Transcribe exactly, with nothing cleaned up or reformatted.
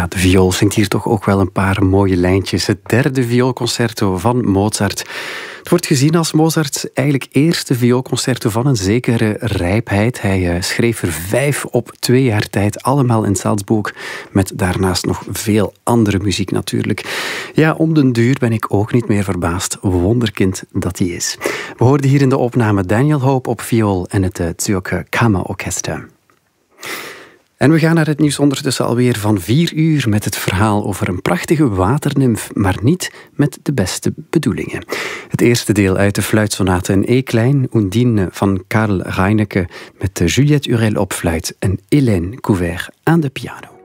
Ja, de viool zingt hier toch ook wel een paar mooie lijntjes. Het derde vioolconcerto van Mozart. Het wordt gezien als Mozarts eigenlijk eerste vioolconcerto van een zekere rijpheid. Hij uh, schreef er vijf op twee jaar tijd, allemaal in Salzburg, met daarnaast nog veel andere muziek natuurlijk. Ja, om den duur ben ik ook niet meer verbaasd. Wonderkind dat hij is. We hoorden hier in de opname Daniel Hope op viool en het uh, Zürcher Kammerorchester. En we gaan naar het nieuws ondertussen alweer van vier uur met het verhaal over een prachtige waternimf, maar niet met de beste bedoelingen. Het eerste deel uit de fluitsonate in E-klein, Undine van Karl Reinecke met Juliette Hurel op fluit en Hélène Couvert aan de piano.